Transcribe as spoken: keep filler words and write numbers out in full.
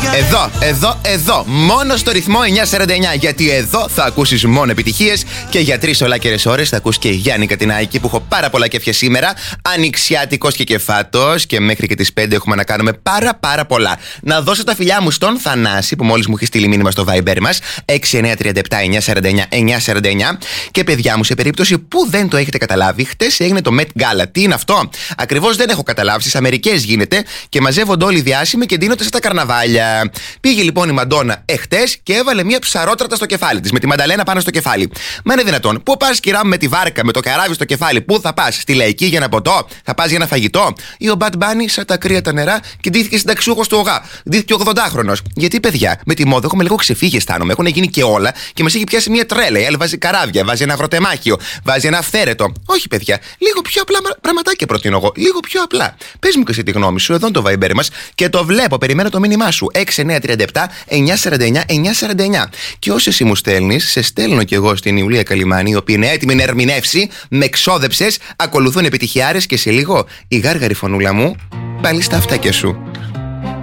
Εδώ, εδώ, εδώ. Μόνο στο ρυθμό εννιακόσια σαράντα εννιά. Γιατί εδώ θα ακούσεις μόνο επιτυχίες και για τρεις ολάκερες ώρες θα ακούς και Γιάννη Κατινάκη που έχω πάρα πολλά κέφια σήμερα. Ανοιξιάτικος και κεφάτος. Και μέχρι και τις πέντε έχουμε να κάνουμε πάρα πάρα πολλά. Να δώσω τα φιλιά μου στον Θανάση που μόλις μου έχει στείλει μήνυμα στο Viber μας έξι εννιά τρία επτά εννιακόσια σαράντα εννιά εννιακόσια σαράντα εννιά. Και παιδιά μου, σε περίπτωση που δεν το έχετε καταλάβει, χτες έγινε το Met Gala. Τι είναι αυτό? Ακριβώς δεν έχω καταλάβει. Στις Αμερικές γίνεται και μαζεύονται όλοι οι διάσημοι και ντύνονται στα καρναβάλια. Πήγε λοιπόν η Μαντόνα εχτες και έβαλε μια ψαρότρατα στο κεφάλι της με τη Μανταλένα πάνω στο κεφάλι. Μα είναι δυνατόν? Πού πας, κυρά μου, με τη βάρκα, με το καράβι στο κεφάλι? Πού θα πας? Στη Λαϊκή για ένα ποτό? Θα πας για ένα φαγητό? Ή ο Bad Bunny, σαν τα κρύα τα νερά, και ντύθηκε συνταξιούχος του ΟΓΑ? Ντύθηκε ογδοντάχρονος. Γιατί, παιδιά, με τη μόδα έχουμε λίγο ξεφύγει, αισθάνομαι. Έχουν γίνει και όλα και μας έχει πιάσει μια τρέλα. Η άλλη βάζει καράβια, βάζει ένα αγροτεμάχιο, βάζει ένα αυθαίρετο. Όχι, παιδιά, λίγο πιο απλά πραγματάκια προτείνω εγώ. Λίγο πιο απλά. Πες μου και εσύ τη γνώμη σου, εδώ είναι το Viber μας και το βλέπω. Περιμένω το μήνυμά σου. έξι εννιά τρία επτά εννιακόσια σαράντα εννιά εννιακόσια σαράντα εννιά. Και όσοι εσύ μου στέλνεις, σε στέλνω κι εγώ στην Ιουλία Καλιμάνη, η οποία είναι έτοιμη να ερμηνεύσει. Με ξόδεψες, ακολουθούν επιτυχιάρες και σε λίγο η γάργαρη φωνούλα μου πάλι στα αυτάκια σου.